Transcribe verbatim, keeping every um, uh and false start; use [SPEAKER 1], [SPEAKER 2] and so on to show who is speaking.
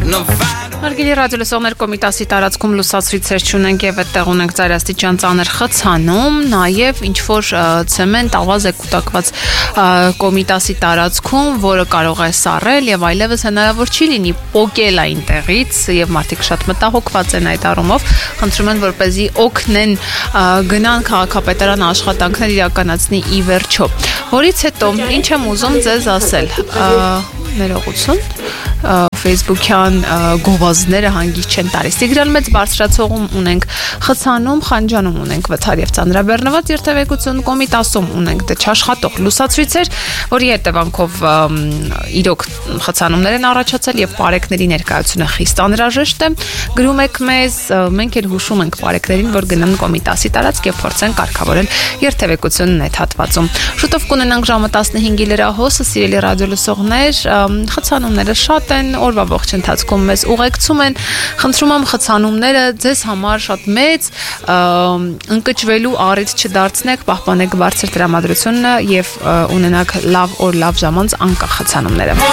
[SPEAKER 1] Հարգելի ռադիոլսողներ, Կոմիտասի տարածքում լուսացույցեր չունենք եւ այդտեղ ունենք ծայրաստիճան ծանր խցանում, նաեւ ինչ որ ցեմենտ ավազ է կուտակված Կոմիտասի տարածքում, որը կարող է սառել եւ այլևս հնարավոր չի լինի պոկել այն տեղից եւ մարդիկ շատ մտահոգված են այդ առումով, խնդրում են որպեսզի օգնեն գնան քաղաքապետարան աշխատանքներ իրականացնի ի վերջո։ Որից հետո ինչ եմ ուզում ձեզ ասել, ներողություն, Facebook-յան գովազդները հանգիստ չեն տալիս։ Տիգրան մեծ բարձրացողում ունենք, խցանում, խանջանում ունենք վթար եւ ծանրաբեռնված երթևեկություն, Կոմիտասում ունենք դե չաշխատող լուսացույցեր, որի հետևանքով իրոք խցանումներ են առաջացել եւ պարեկների ներկայությունը խիստ անհրաժեշտ է։ Գրում եք մեզ, մենք էլ հուշում ենք պարեկներին, որ գնան Կոմիտասի տարածք եւ փորձեն կարգավորել երթևեկությունն այդ հատվածում։ Շուտով կունենանք ժամը տասնհինգի լրահոսը, սիրելի ռադիոլսողներ, խցանումները շատ են, օրվա ողջ ընթացքում մեզ ուղեկցում են, խնդրում եմ խցանումները ձեզ համար շատ մեծ ընկճվելու առիթ չդարձնեք, պահպանեք բարձր տրամադրությունը եւ ունենաք լավ օր, լավ ժամանց անկախ խցանումները։